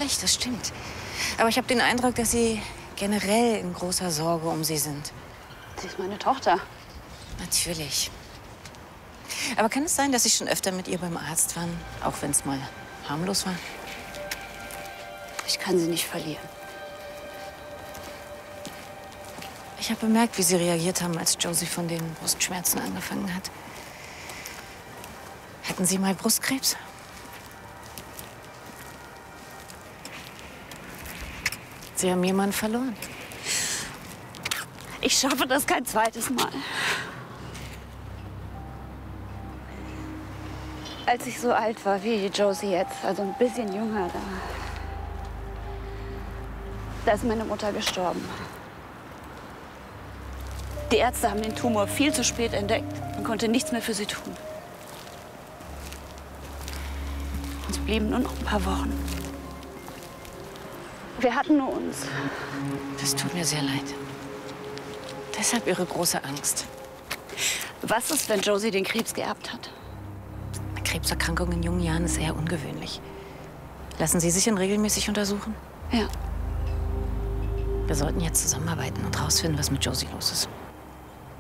schlecht, das stimmt. Aber ich habe den Eindruck, dass Sie generell in großer Sorge um Sie sind. Sie ist meine Tochter. Natürlich. Aber kann es sein, dass Sie schon öfter mit ihr beim Arzt waren, auch wenn es mal harmlos war? Ich kann sie nicht verlieren. Ich habe bemerkt, wie Sie reagiert haben, als Josie von den Brustschmerzen angefangen hat. Hatten Sie mal Brustkrebs? Sie haben jemanden verloren. Ich schaffe das kein zweites Mal. Als ich so alt war wie Josie jetzt, also ein bisschen jünger, da ist meine Mutter gestorben. Die Ärzte haben den Tumor viel zu spät entdeckt. Man konnte nichts mehr für sie tun. Uns blieben nur noch ein paar Wochen. Wir hatten nur uns. Das tut mir sehr leid. Deshalb Ihre große Angst. Was ist, wenn Josie den Krebs geerbt hat? Eine Krebserkrankung in jungen Jahren ist eher ungewöhnlich. Lassen Sie sich ihn regelmäßig untersuchen? Ja. Wir sollten jetzt zusammenarbeiten und rausfinden, was mit Josie los ist.